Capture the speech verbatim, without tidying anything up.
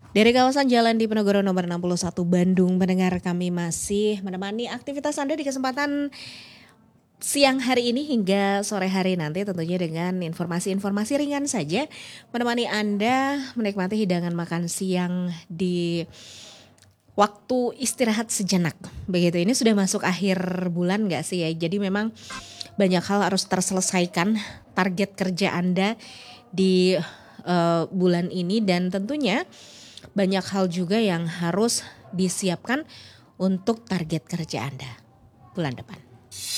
Dari kawasan Jalan Diponegoro nomor enam puluh satu Bandung, pendengar kami masih menemani aktivitas Anda di kesempatan siang hari ini hingga sore hari nanti, tentunya dengan informasi-informasi ringan saja menemani Anda menikmati hidangan makan siang di waktu istirahat sejenak. Begitu, ini sudah masuk akhir bulan gak sih ya? Jadi memang banyak hal harus terselesaikan, target kerja Anda di uh, bulan ini, dan tentunya banyak hal juga yang harus disiapkan untuk target kerja Anda bulan depan.